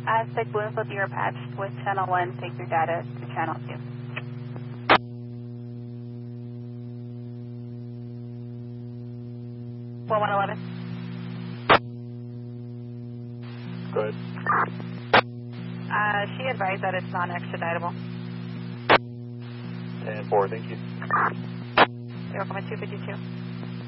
Aztec Bloomfield, you're patched with channel 1. Take your data to channel 2. One 111. Good. She advised that it's non-extraditable. 10-4, thank you. 0.252.